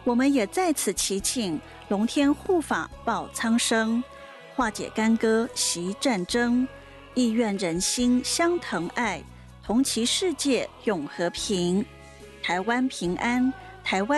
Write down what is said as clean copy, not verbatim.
我们也在此祈请龙天护法保苍生，化解干戈息战争，亦愿人心相疼爱，同祈世界永和平，台湾平安，台湾